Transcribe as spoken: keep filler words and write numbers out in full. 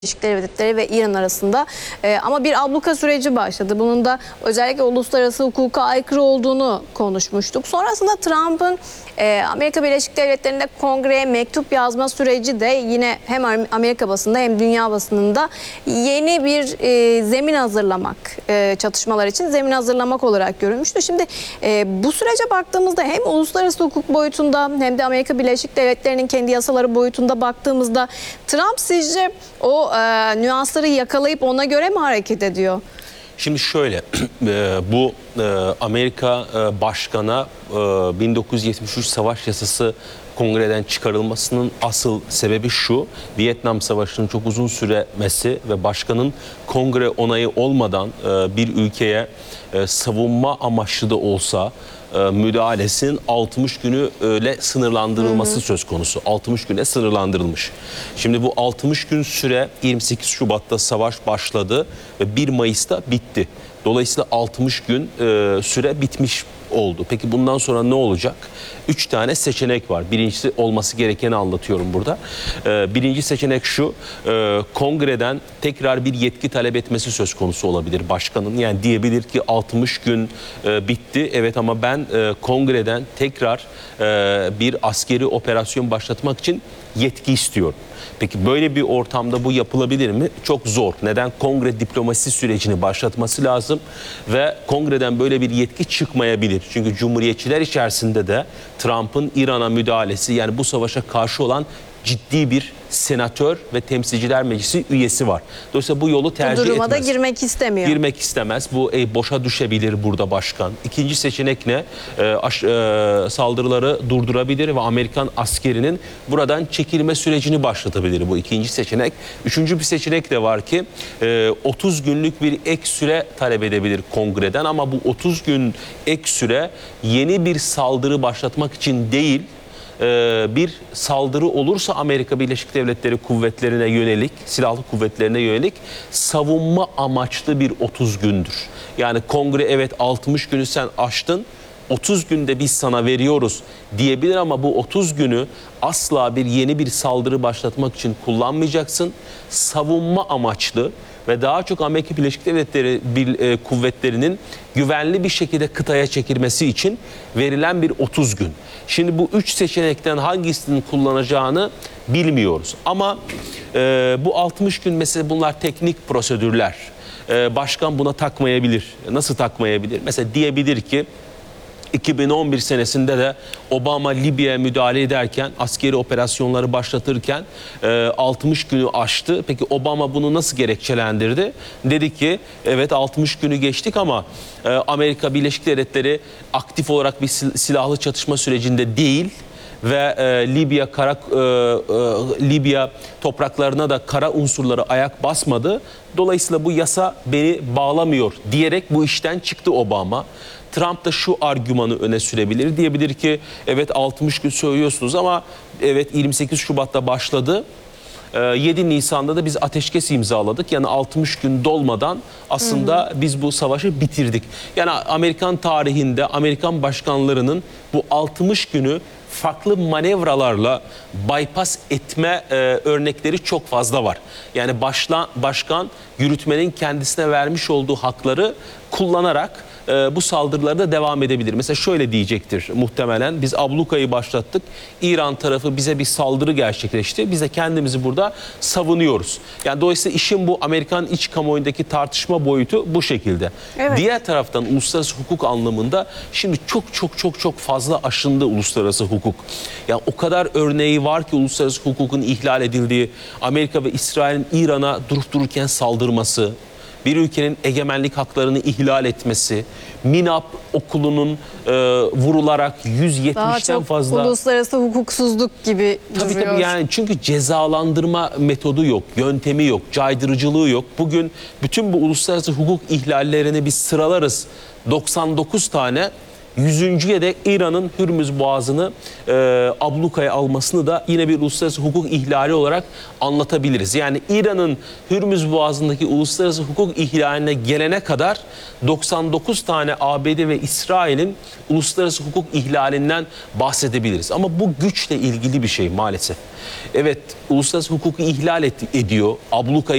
Birleşik Devletleri ve İran arasında ee, ama bir abluka süreci başladı. Bunun da özellikle uluslararası hukuka aykırı olduğunu konuşmuştuk. Sonrasında Trump'ın e, Amerika Birleşik Devletleri'nde kongreye mektup yazma süreci de yine hem Amerika basında hem dünya basınında yeni bir e, zemin hazırlamak, e, çatışmalar için zemin hazırlamak olarak görülmüştü. Şimdi e, bu sürece baktığımızda hem uluslararası hukuk boyutunda hem de Amerika Birleşik Devletleri'nin kendi yasaları boyutunda baktığımızda Trump sizce o e, nüansları yakalayıp ona göre mi hareket ediyor? Şimdi şöyle, bu Amerika Başkanı bin dokuz yüz yetmiş üç Savaş Yasası kongreden çıkarılmasının asıl sebebi şu: Vietnam Savaşı'nın çok uzun sürmesi ve başkanın kongre onayı olmadan bir ülkeye savunma amaçlı da olsa müdahalesinin altmış günüyle sınırlandırılması hı hı. söz konusu. altmış güne sınırlandırılmış. Şimdi bu altmış gün süre yirmi sekiz Şubat'ta savaş başladı ve bir Mayıs'ta bitti. Dolayısıyla altmış gün e, süre bitmiş oldu. Peki bundan sonra ne olacak? Üç tane seçenek var. Birincisi, olması gerekeni anlatıyorum burada. Ee, birinci seçenek şu: e, kongreden tekrar bir yetki talep etmesi söz konusu olabilir başkanın. Yani diyebilir ki altmış gün e, bitti. Evet, ama ben e, kongreden tekrar e, bir askeri operasyon başlatmak için yetki istiyorum. Peki böyle bir ortamda bu yapılabilir mi? Çok zor. Neden? Kongre diplomasi sürecini başlatması lazım ve kongreden böyle bir yetki çıkmayabilir. Çünkü cumhuriyetçiler içerisinde de Trump'ın İran'a müdahalesi, yani bu savaşa karşı olan ciddi bir senatör ve temsilciler meclisi üyesi var. Dolayısıyla bu yolu tercih etmez. Bu duruma etmez. da girmek istemiyor. Girmek istemez. Bu e, boşa düşebilir burada başkan. İkinci seçenek ne? E, aş, e, saldırıları durdurabilir ve Amerikan askerinin buradan çekilme sürecini başlatabilir. Bu ikinci seçenek. Üçüncü bir seçenek de var ki e, otuz günlük bir ek süre talep edebilir kongreden, ama bu otuz gün ek süre yeni bir saldırı başlatmak için değil, bir saldırı olursa Amerika Birleşik Devletleri kuvvetlerine yönelik, silahlı kuvvetlerine yönelik savunma amaçlı bir otuz gündür. Yani kongre evet altmış günü sen aştın, otuz günde biz sana veriyoruz diyebilir, ama bu otuz günü asla bir yeni bir saldırı başlatmak için kullanmayacaksın. Savunma amaçlı ve daha çok Amerika Birleşik Devletleri bir, e, kuvvetlerinin güvenli bir şekilde kıtaya çekilmesi için verilen bir otuz gün. Şimdi bu üç seçenekten hangisini kullanacağını bilmiyoruz. Ama e, bu altmış gün mesela, bunlar teknik prosedürler. E, başkan buna takmayabilir. Nasıl takmayabilir? Mesela diyebilir ki iki bin on bir senesinde de Obama Libya'ya müdahale ederken, askeri operasyonları başlatırken altmış günü aştı. Peki Obama bunu nasıl gerekçelendirdi? Dedi ki evet, altmış günü geçtik ama Amerika Birleşik Devletleri aktif olarak bir silahlı çatışma sürecinde değil ve e, Libya kara e, e, Libya topraklarına da kara unsurları ayak basmadı. Dolayısıyla bu yasa beni bağlamıyor diyerek bu işten çıktı Obama. Trump da şu argümanı öne sürebilir. Diyebilir ki evet, altmış gün söylüyorsunuz ama evet, yirmi sekiz Şubat'ta başladı. yedi Nisan'da da biz ateşkes imzaladık. Yani altmış gün dolmadan aslında hı hı. biz bu savaşı bitirdik. Yani Amerikan tarihinde Amerikan başkanlarının bu altmış günü farklı manevralarla bypass etme e, örnekleri çok fazla var. Yani başla, başkan yürütmenin kendisine vermiş olduğu hakları kullanarak e, bu saldırılara da devam edebilir. Mesela şöyle diyecektir muhtemelen: biz ablukayı başlattık, İran tarafı bize bir saldırı gerçekleşti, biz de kendimizi burada savunuyoruz. Yani dolayısıyla işin bu Amerikan iç kamuoyundaki tartışma boyutu bu şekilde. Evet. Diğer taraftan uluslararası hukuk anlamında şimdi çok çok çok çok fazla aşındı uluslararası hukuk. Yani o kadar örneği var ki uluslararası hukukun ihlal edildiği, Amerika ve İsrail'in İran'a durup dururken saldırması, bir ülkenin egemenlik haklarını ihlal etmesi, Minap okulunun e, vurularak yüz yetmişten fazla... Daha çok uluslararası hukuksuzluk gibi tabii, duruyor. Tabii yani, çünkü cezalandırma metodu yok, yöntemi yok, caydırıcılığı yok. Bugün bütün bu uluslararası hukuk ihlallerini biz sıralarız. doksan dokuz tane yüzüncüye de İran'ın Hürmüz Boğazı'nı e, ablukaya almasını da yine bir uluslararası hukuk ihlali olarak anlatabiliriz. Yani İran'ın Hürmüz Boğazı'ndaki uluslararası hukuk ihlaline gelene kadar doksan dokuz tane A B D ve İsrail'in uluslararası hukuk ihlalinden bahsedebiliriz. Ama bu güçle ilgili bir şey maalesef. Evet, uluslararası hukuku ihlal et, ediyor, ablukayı